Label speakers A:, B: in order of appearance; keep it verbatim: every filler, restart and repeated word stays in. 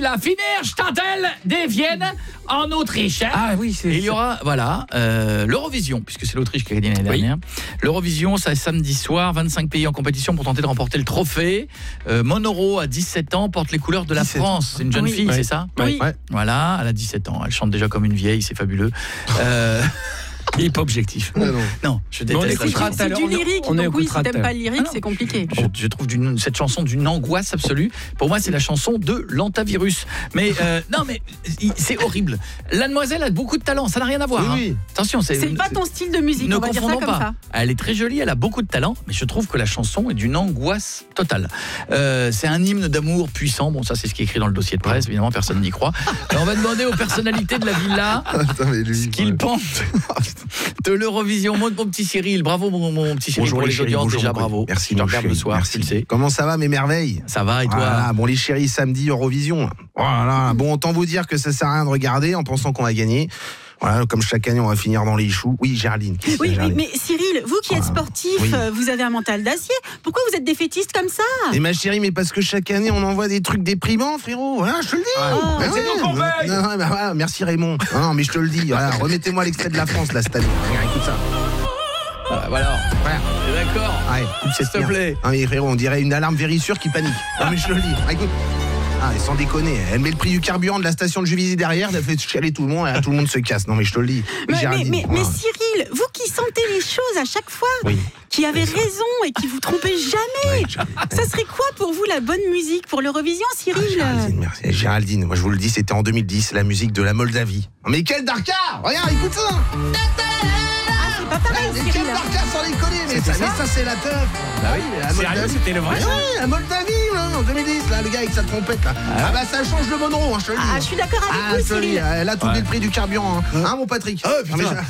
A: la Finirstadtel des Vienne en Autriche. Hein.
B: Ah oui, c'est.
A: Et il y aura, voilà, euh, l'Eurovision, puisque c'est l'Autriche qui a gagné l'année dernière. Oui. L'Eurovision, c'est samedi soir, vingt-cinq pays en compétition pour tenter de remporter le trophée. Euh, Monoro, à dix-sept ans, porte les couleurs de la France. C'est une jeune
C: oui.
A: fille,
C: ouais.
A: c'est ça?
C: Oui.
A: Ouais. Voilà, elle a dix-sept ans. Elle chante déjà comme une vieille, c'est fabuleux. Euh... Il n'est pas objectif.
B: Non, non.
A: non je déteste.
C: On écoutera
A: c'est
C: du lyrique,
B: on
C: donc oui, si t'aimes pas le lyrique,
A: ah non,
C: c'est compliqué.
A: Je, je trouve d'une, cette chanson d'une angoisse absolue. Pour moi, c'est la chanson de l'antavirus. Mais euh, non, mais c'est horrible. La demoiselle a beaucoup de talent, ça n'a rien à voir. Oui, oui. Hein. Attention, c'est,
C: c'est pas ton style de musique,
A: ne
C: on va dire ça comme
A: pas.
C: ça.
A: Elle est très jolie, elle a beaucoup de talent, mais je trouve que la chanson est d'une angoisse totale. Euh, c'est un hymne d'amour puissant. Bon, ça, c'est ce qui est écrit dans le dossier de presse. Évidemment, personne n'y croit. Alors, on va demander aux personnalités de la villa ce qu'ils pensent de l'Eurovision. Moi, mon petit Cyril, bravo mon, mon petit Cyril.
B: Bonjour
A: pour les,
B: les
A: audiences,
B: chéris,
A: déjà
B: bonjour,
A: bravo.
B: Merci,
A: je te regarde
B: chéris,
A: le soir,
B: merci.
A: tu le sais.
B: Comment ça va mes merveilles?
A: Ça va et toi?
B: Voilà, bon les chéris, samedi Eurovision. Voilà, bon autant vous dire que ça sert à rien de regarder en pensant qu'on va gagner. Voilà, comme chaque année, on va finir dans les choux. Oui, Géraldine.
C: Oui,
B: Géraldine.
C: mais, mais Cyril, vous qui êtes sportif, oui. euh, vous avez un mental d'acier. Pourquoi vous êtes défaitiste comme ça?
B: Et ma chérie, mais parce que chaque année, on envoie des trucs déprimants, frérot. Voilà, je te le dis.
C: Oh.
B: Bah,
A: c'est nous qu'on paye.
B: non, non, bah, voilà, merci Raymond. Non, non, mais je te le dis. Voilà, remettez-moi l'extrait de la France là cette année. Regarde, écoute ça.
A: Ah, voilà.
B: Voilà.
A: T'es d'accord?
B: Ouais, écoute,
A: s'il te plaît.
B: Non, mais frérot, on dirait une alarme vérissure qui panique. Non, mais je te le dis. Ah, écoute. Ah, sans déconner, elle met le prix du carburant de la station de Juvisy derrière, elle fait chialer tout le monde, et tout le monde se casse. Non mais je te le dis.
C: Mais, mais, mais, mais
B: voilà.
C: Cyril, vous qui sentez les choses à chaque fois,
B: oui.
C: qui avez raison et qui vous trompez jamais, oui, ça serait quoi pour vous la bonne musique pour l'Eurovision, Cyril?
B: ah, Géraldine, merci. Géraldine, moi je vous le dis, c'était en deux mille dix, la musique de la Moldavie. Mais quel Darka! Regarde, écoute ça!
C: Pas pareil,
B: mais
C: Cyril.
B: quel Darka sans déconner, mais ça, ça, mais ça c'est la teuf.
A: Bah oui, la Moldavie, c'était le vrai.
B: Ouais, la Moldavie, là, en deux mille dix, là, le gars avec sa trompette, là. Ah, ah bah ça change le Monroe, hein, je te le dis.
C: Ah, je suis d'accord avec
B: ah,
C: vous, Cyril.
B: Elle a tout
A: ouais.
B: le prix du carburant, hein, hein mon Patrick.
A: Oh, putain.